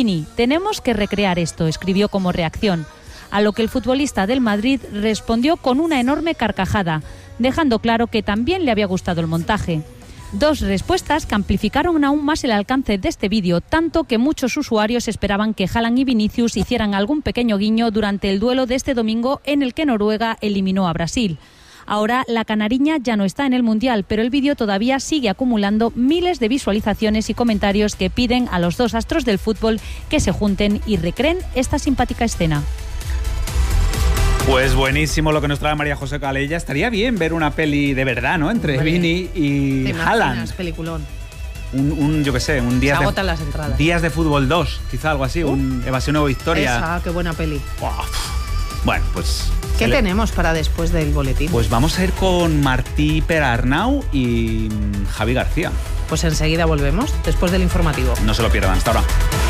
Vini, tenemos que recrear esto, escribió como reacción. A lo que el futbolista del Madrid respondió con una enorme carcajada, dejando claro que también le había gustado el montaje. Dos respuestas que amplificaron aún más el alcance de este vídeo, tanto que muchos usuarios esperaban que Haaland y Vinicius hicieran algún pequeño guiño durante el duelo de este domingo en el que Noruega eliminó a Brasil. Ahora la canariña ya no está en el Mundial, pero el vídeo todavía sigue acumulando miles de visualizaciones y comentarios que piden a los dos astros del fútbol que se junten y recreen esta simpática escena. Pues buenísimo lo que nos trae María José Calella. Estaría bien ver una peli de verdad, ¿no? Entre Vini y Haaland. Peliculón. Yo qué sé, un día se agotan las entradas. Días de fútbol 2, quizá algo así, un Evasión o Victoria. Esa, qué buena peli. Bueno, pues... ¿Qué tenemos para después del boletín? Pues vamos a ir con Martí Perarnau y Javi García. Pues enseguida volvemos, después del informativo. No se lo pierdan, hasta ahora.